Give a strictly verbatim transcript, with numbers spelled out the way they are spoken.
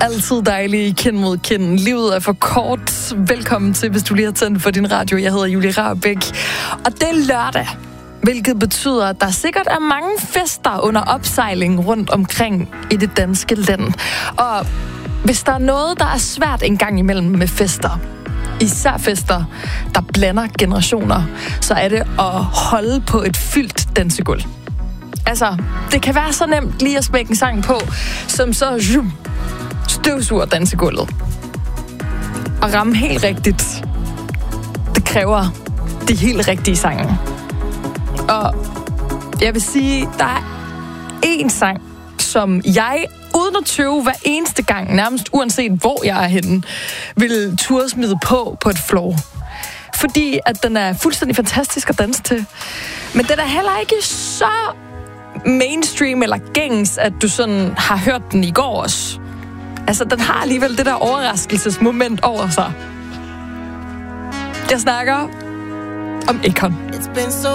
Altid dejlig kind mod kind. Livet er for kort. Velkommen til, hvis du lige har tændt for din radio. Jeg hedder Julie Rahbek. Og det er lørdag, hvilket betyder, at der sikkert er mange fester under opsejling rundt omkring i det danske land. Og hvis der er noget, der er svært en gang imellem med fester, især fester, der blander generationer, så er det at holde på et fyldt dansegulv. Altså, det kan være så nemt lige at smække en sang på, som så zoom, støvsuger dansegulvet. Og ramme helt rigtigt. Det kræver de helt rigtige sange. Og jeg vil sige, der er én sang, som jeg uden at tøve hver eneste gang, nærmest uanset hvor jeg er henne, vil turde smide på på et floor. Fordi at den er fuldstændig fantastisk at danse til. Men den er heller ikke så mainstream eller gængs, at du sådan har hørt den i går også. Altså, den har alligevel det der overraskelsesmoment over sig. Jeg snakker om Akon.